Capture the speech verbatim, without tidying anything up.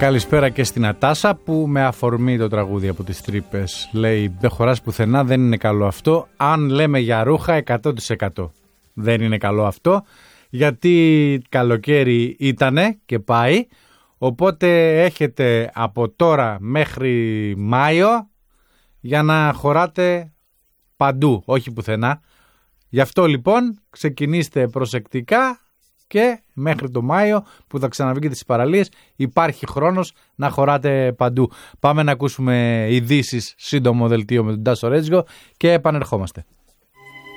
Καλησπέρα και στην Ατάσα που με αφορμή το τραγούδι από τις Τρύπες λέει δεν χωράς πουθενά, δεν είναι καλό αυτό. Αν λέμε για ρούχα εκατό τοις εκατό δεν είναι καλό αυτό, γιατί καλοκαίρι ήτανε και πάει, οπότε έχετε από τώρα μέχρι Μάιο για να χωράτε παντού, όχι πουθενά. Γι' αυτό λοιπόν ξεκινήστε προσεκτικά και μέχρι το Μάιο που θα ξαναβγείτε στις παραλίες υπάρχει χρόνος να χωράτε παντού. Πάμε να ακούσουμε ειδήσεις, σύντομο δελτίο με τον Τάσο Ρέτζιο και επανερχόμαστε.